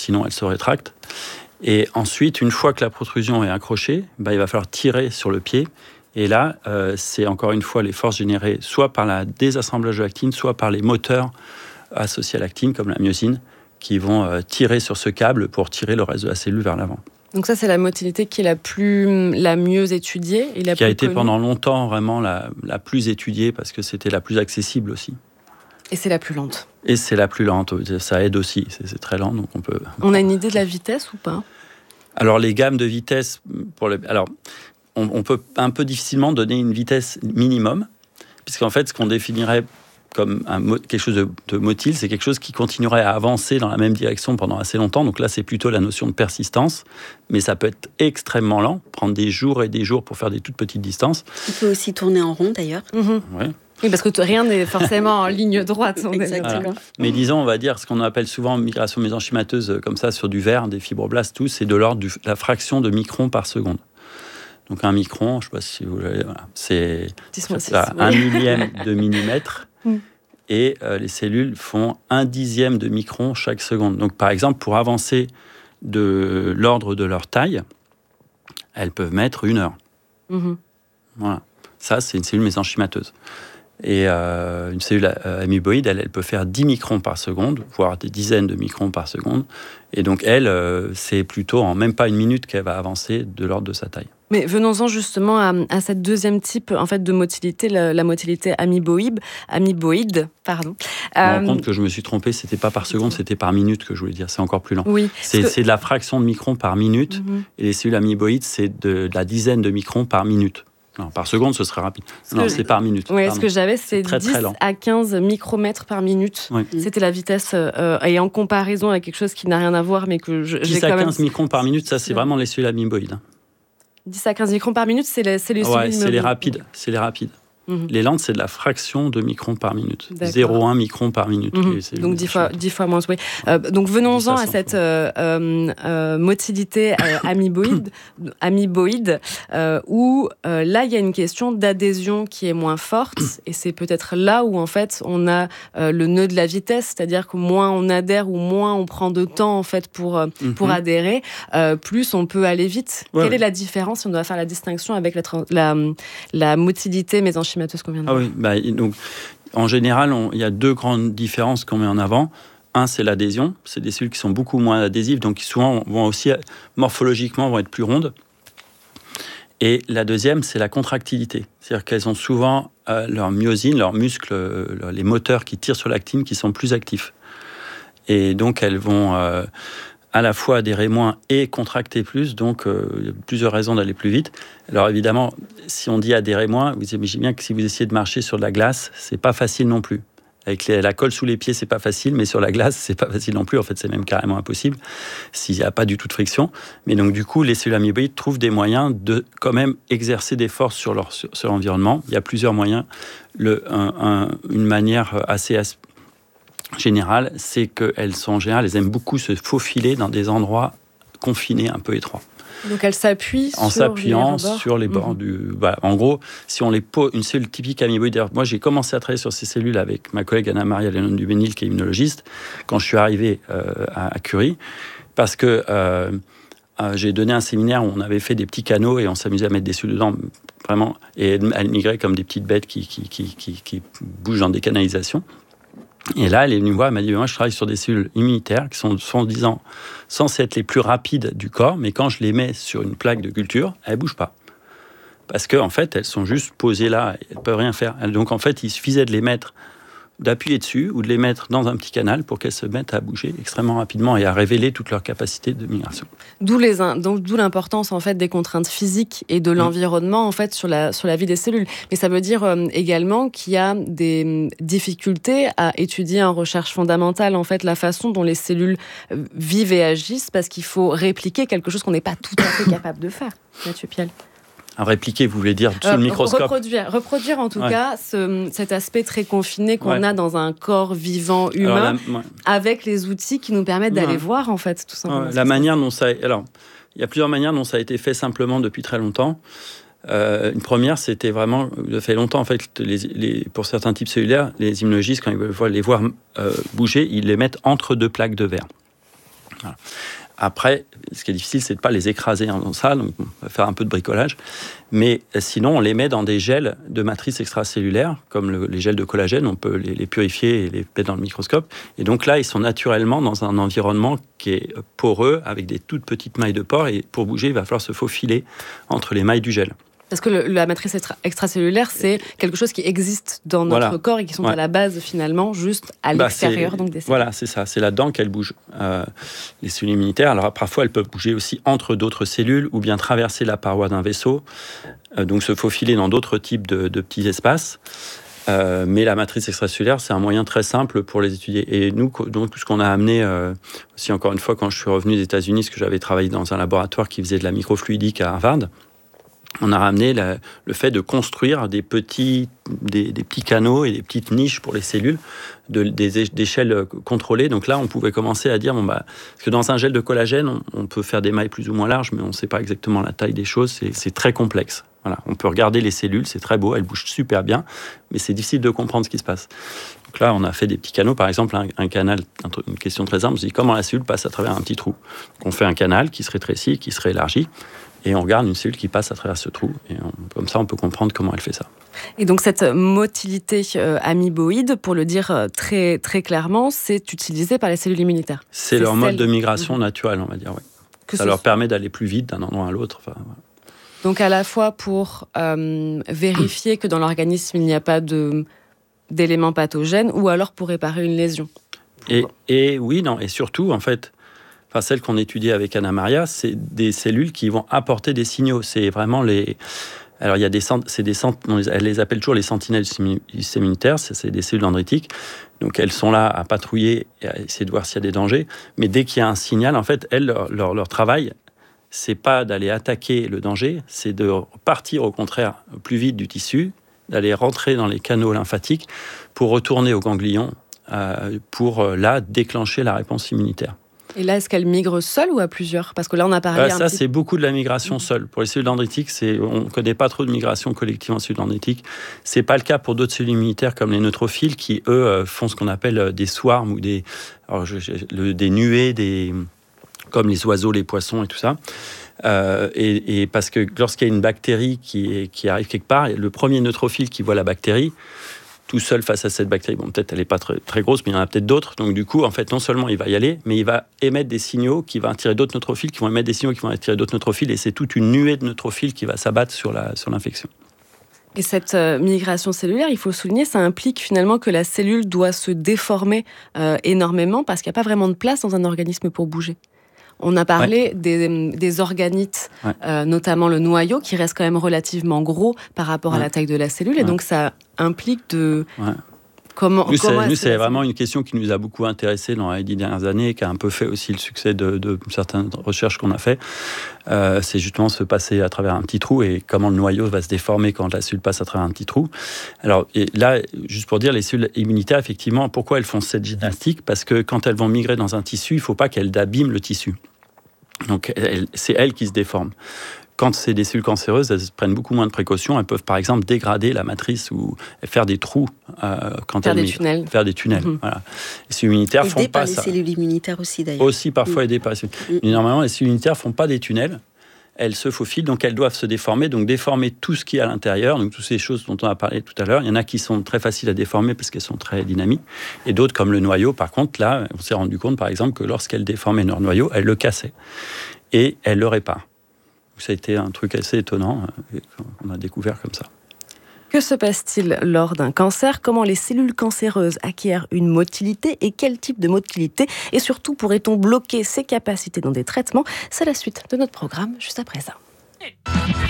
sinon elle se rétracte. Et ensuite, une fois que la protrusion est accrochée, il va falloir tirer sur le pied. Et là, c'est encore une fois les forces générées soit par le désassemblage de l'actine, soit par les moteurs associés à l'actine, comme la myosine, qui vont tirer sur ce câble pour tirer le reste de la cellule vers l'avant. Donc ça, c'est la motilité qui est la mieux étudiée et la qui plus a été connue. Pendant longtemps vraiment la plus étudiée parce que c'était la plus accessible aussi. Et c'est la plus lente. Et c'est la plus lente, ça aide aussi, c'est très lent, donc on peut... On a une idée de la vitesse ou pas ? Alors les gammes de vitesse, on peut un peu difficilement donner une vitesse minimum, puisqu'en fait ce qu'on définirait comme quelque chose de motile, c'est quelque chose qui continuerait à avancer dans la même direction pendant assez longtemps. Donc là, c'est plutôt la notion de persistance, mais ça peut être extrêmement lent, prendre des jours et des jours pour faire des toutes petites distances. Il peut aussi tourner en rond, d'ailleurs. Ouais. Oui, parce que rien n'est forcément en ligne droite. Exactement. Mais disons, on va dire, ce qu'on appelle souvent migration mésenchymateuse, comme ça, sur du verre, des fibroblastes, tout, c'est de l'ordre de la fraction de micron par seconde. Donc un micron, je ne sais pas si vous l'avez, voilà, c'est un millième de millimètre. Et les cellules font 1/10 de micron chaque seconde. Donc, par exemple, pour avancer de l'ordre de leur taille, elles peuvent mettre 1 heure. Voilà. Ça, c'est une cellule mésenchymateuse. Et une cellule amoeboïde, elle peut faire 10 microns par seconde, voire des dizaines de microns par seconde. Et donc, elle, c'est plutôt en même pas 1 minute qu'elle va avancer de l'ordre de sa taille. Mais venons-en justement à cette deuxième type en fait, de motilité, la motilité amoeboïde. Pardon. Je me rends compte que je me suis trompé, c'était pas par seconde, c'était par minute que je voulais dire, c'est encore plus lent. Oui, c'est de la fraction de micron par minute, et les cellules amoeboïdes, c'est de la dizaine de microns par minute. Non, par seconde, ce serait rapide. Non, c'est par minute. Oui, ce que j'avais, c'est très, 10 très lent. à 15 micromètres par minute. Oui. C'était la vitesse, et en comparaison avec quelque chose qui n'a rien à voir, mais que j'ai 10 quand même... à 15 microns par minute, ça, c'est vraiment les cellules amoeboïdes. 10 à 15 microns par minute, c'est les cellules c'est les rapides. C'est les rapides. Les lentes, c'est de la fraction de micron par minute. D'accord. 0,1 micron par minute. Donc 10 fois moins. Oui. Donc venons-en à cette motilité amoeboïde où là, il y a une question d'adhésion qui est moins forte. Et c'est peut-être là où, en fait, on a le nœud de la vitesse. C'est-à-dire que moins on adhère ou moins on prend de temps, en fait, pour adhérer, plus on peut aller vite. Quelle est la différence si on doit faire la distinction avec la motilité mésenchymateuse qu'on vient de voir. Donc, en général, il y a 2 grandes différences qu'on met en avant. Un, c'est l'adhésion. C'est des cellules qui sont beaucoup moins adhésives, donc qui souvent vont aussi, morphologiquement, vont être plus rondes. Et la deuxième, c'est la contractilité. C'est-à-dire qu'elles ont souvent leur myosine, leurs muscles, les moteurs qui tirent sur l'actine, qui sont plus actifs. Et donc, elles vont à la fois adhérer moins et contracter plus, donc il y a plusieurs raisons d'aller plus vite. Alors évidemment, si on dit adhérer moins, vous imaginez bien que si vous essayez de marcher sur de la glace, c'est pas facile non plus. Avec la colle sous les pieds, c'est pas facile, mais sur la glace, c'est pas facile non plus. En fait, c'est même carrément impossible s'il n'y a pas du tout de friction. Mais donc, du coup, les cellules amoeboïdes trouvent des moyens de quand même exercer des forces sur l'environnement. Il y a plusieurs moyens. Une manière assez générale, c'est qu'elles sont en général, elles aiment beaucoup se faufiler dans des endroits confinés, un peu étroits. Donc elles s'appuient en s'appuyant sur les bords du... Voilà. En gros, si on les pose, une cellule typique amoeboïde... Moi, j'ai commencé à travailler sur ces cellules avec ma collègue Anna-Maria Lennon-Duménil, qui est immunologiste, quand je suis arrivé à Curie, parce que j'ai donné un séminaire où on avait fait des petits canaux et on s'amusait à mettre des cellules dedans, vraiment, et elles migraient comme des petites bêtes qui bougent dans des canalisations. Et là, elle est venue me voir, elle m'a dit, moi, je travaille sur des cellules immunitaires qui sont, soi-disant, censées être les plus rapides du corps, mais quand je les mets sur une plaque de culture, elles ne bougent pas. Parce qu'en fait, elles sont juste posées là, elles ne peuvent rien faire. Donc, en fait, il suffisait de les mettre, d'appuyer dessus ou de les mettre dans un petit canal pour qu'elles se mettent à bouger extrêmement rapidement et à révéler toute leur capacité de migration. D'où l'importance en fait des contraintes physiques et de l'environnement en fait sur la vie des cellules. Mais ça veut dire également qu'il y a des difficultés à étudier en recherche fondamentale en fait la façon dont les cellules vivent et agissent parce qu'il faut répliquer quelque chose qu'on n'est pas tout à fait capable de faire. Mathieu Piel. À répliquer, vous voulez dire sous le microscope. Reproduire en tout cas cet aspect très confiné qu'on a dans un corps vivant humain, avec les outils qui nous permettent d'aller voir en fait tout simplement. La manière dont ça... Alors, il y a plusieurs manières dont ça a été fait simplement depuis très longtemps. Une première, c'était vraiment, ça fait longtemps en fait, pour certains types cellulaires, les immunologistes, quand ils veulent les voir bouger, ils les mettent entre 2 plaques de verre. Voilà. Après, ce qui est difficile, c'est de ne pas les écraser dans ça, donc on va faire un peu de bricolage. Mais sinon, on les met dans des gels de matrice extracellulaire, comme les gels de collagène, on peut les purifier et les mettre dans le microscope. Et donc là, ils sont naturellement dans un environnement qui est poreux, avec des toutes petites mailles de pores. Et pour bouger, il va falloir se faufiler entre les mailles du gel. Parce que la matrice extracellulaire, c'est quelque chose qui existe dans notre corps et qui sont à la base, finalement, juste à l'extérieur donc des cellules. Voilà, c'est ça. C'est là-dedans qu'elles bougent. Les cellules immunitaires, alors parfois, elles peuvent bouger aussi entre d'autres cellules ou bien traverser la paroi d'un vaisseau, donc se faufiler dans d'autres types de petits espaces. Mais la matrice extracellulaire, c'est un moyen très simple pour les étudier. Et nous, donc, ce qu'on a amené, aussi encore une fois, quand je suis revenu des États-Unis, parce que j'avais travaillé dans un laboratoire qui faisait de la microfluidique à Harvard, on a ramené le fait de construire des petits canaux et des petites niches pour les cellules d'échelle contrôlée. Donc là, on pouvait commencer à dire, parce que dans un gel de collagène, on peut faire des mailles plus ou moins larges, mais on ne sait pas exactement la taille des choses. C'est très complexe. Voilà. On peut regarder les cellules, c'est très beau, elles bougent super bien, mais c'est difficile de comprendre ce qui se passe. Donc là, on a fait des petits canaux. Par exemple, un canal, une question très simple, on se dit comment la cellule passe à travers un petit trou. Donc on fait un canal qui se rétrécit, qui se réélargit, et on regarde une cellule qui passe à travers ce trou. Et comme ça, on peut comprendre comment elle fait ça. Et donc, cette motilité amoeboïde, pour le dire très, très clairement, c'est utilisé par les cellules immunitaires. C'est leur mode de migration naturel, on va dire. Ouais. Ça leur permet d'aller plus vite d'un endroit à l'autre. Enfin, voilà. Donc, à la fois pour vérifier que dans l'organisme, il n'y a pas d'éléments pathogènes, ou alors pour réparer une lésion. Et surtout, en fait, celles qu'on étudie avec Anna Maria, c'est des cellules qui vont apporter des signaux. C'est vraiment Alors, il y a elle les appelle toujours les sentinelles immunitaires, c'est des cellules dendritiques. Donc, elles sont là à patrouiller et à essayer de voir s'il y a des dangers. Mais dès qu'il y a un signal, en fait, leur travail, c'est pas d'aller attaquer le danger, c'est de partir au contraire plus vite du tissu, d'aller rentrer dans les canaux lymphatiques pour retourner au ganglion, pour là déclencher la réponse immunitaire. Et là, est-ce qu'elle migre seule ou à plusieurs ? Parce que là, on a parlé ça, c'est beaucoup de la migration seule. Pour les cellules dendritiques, on ne connaît pas trop de migration collective en cellules dendritiques. Ce n'est pas le cas pour d'autres cellules immunitaires comme les neutrophiles qui, eux, font ce qu'on appelle des swarms ou des nuées, comme les oiseaux, les poissons et tout ça. Et parce que lorsqu'il y a une bactérie qui arrive quelque part, le premier neutrophile qui voit la bactérie, tout seul face à cette bactérie, peut-être elle n'est pas très, très grosse, mais il y en a peut-être d'autres. Donc du coup, en fait, non seulement il va y aller, mais il va émettre des signaux qui vont attirer d'autres neutrophiles, qui vont émettre des signaux qui vont attirer d'autres neutrophiles, et c'est toute une nuée de neutrophiles qui va s'abattre sur l'infection. Et cette migration cellulaire, il faut souligner, ça implique finalement que la cellule doit se déformer énormément parce qu'il n'y a pas vraiment de place dans un organisme pour bouger. On a parlé des organites, notamment le noyau, qui reste quand même relativement gros par rapport à la taille de la cellule. Et donc, ça implique de... Nous, c'est vraiment une question qui nous a beaucoup intéressés dans les 10 dernières années, qui a un peu fait aussi le succès de certaines recherches qu'on a fait. C'est justement se passer à travers un petit trou et comment le noyau va se déformer quand la cellule passe à travers un petit trou. Alors et là, juste pour dire, les cellules immunitaires, effectivement, pourquoi elles font cette gymnastique ? Parce que quand elles vont migrer dans un tissu, il ne faut pas qu'elles abîment le tissu. Donc, c'est elles qui se déforment. Quand c'est des cellules cancéreuses, elles prennent beaucoup moins de précautions. Elles peuvent, par exemple, dégrader la matrice ou faire des trous quand elles migrent. Faire des tunnels. Voilà. Les cellules immunitaires font pas ça. Aidées par les cellules immunitaires aussi, d'ailleurs. Aussi, parfois aidées par les cellules. Mais normalement, les cellules immunitaires font pas des tunnels. Elles se faufilent, donc elles doivent se déformer. Donc, déformer tout ce qui est à l'intérieur. Donc, toutes ces choses dont on a parlé tout à l'heure. Il y en a qui sont très faciles à déformer parce qu'elles sont très dynamiques. Et d'autres, comme le noyau, par contre, là, on s'est rendu compte, par exemple, que lorsqu'elles déformaient leur noyau, elles le cassaient. Et elles le réparent. Ça a été un truc assez étonnant qu'on a découvert comme ça. Que se passe-t-il lors d'un cancer ? Comment les cellules cancéreuses acquièrent une motilité et quel type de motilité ? Et surtout, pourrait-on bloquer ces capacités dans des traitements ? C'est la suite de notre programme, juste après ça.